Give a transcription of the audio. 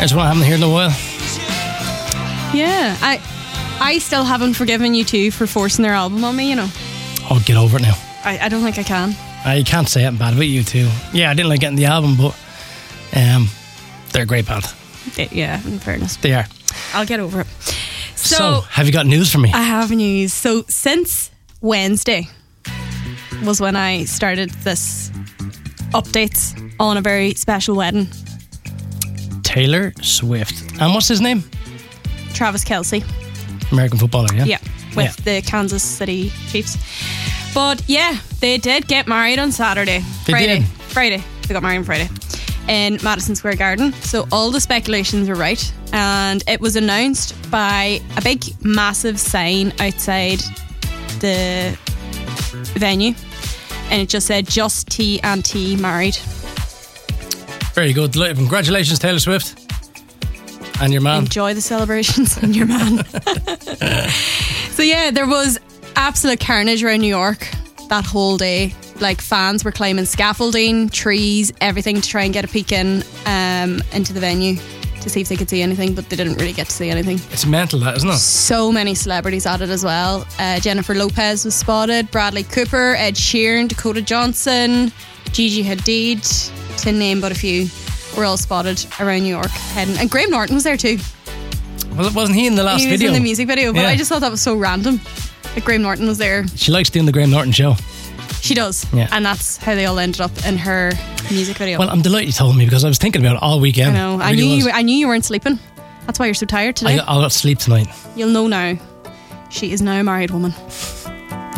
That's what I haven't heard in a while. Yeah, I still haven't forgiven U2 for forcing their album on me, you know. Oh, get over it now. I don't think I can. You can't say anything bad about U2. Yeah, I didn't like getting the album, but they're a great band. Yeah, in fairness. They are. I'll get over it. So, have you got news for me? I have news. So, since Wednesday was when I started this updates on a very special wedding. Taylor Swift. And what's his name? Travis Kelce. American footballer, yeah? Yeah, with the Kansas City Chiefs. But yeah, they did get married on Saturday. Friday. They got married on Friday in Madison Square Garden. So all the speculations were right. And it was announced by a big, massive sign outside the venue. And it just said, just T and T married. Very good. Congratulations, Taylor Swift. And your man. Enjoy the celebrations and your man. So yeah, there was absolute carnage around New York that whole day. Like, fans were climbing scaffolding, trees, everything to try and get a peek into the venue to see if they could see anything, but they didn't really get to see anything. It's mental, that, isn't it? So many celebrities at it as well. Jennifer Lopez was spotted, Bradley Cooper, Ed Sheeran, Dakota Johnson, Gigi Hadid, to name but a few, were all spotted around New York heading. And Graham Norton was there too. Well, wasn't he in the last video? He was in the music video, but I just thought that was so random that Graham Norton was there. She likes doing the Graham Norton show. She does. Yeah. And that's how they all ended up in her music video. Well, I'm delighted you told me, because I was thinking about it all weekend. I know. I knew you weren't sleeping. That's why you're so tired today. I'll sleep tonight. You'll know now. She is now a married woman.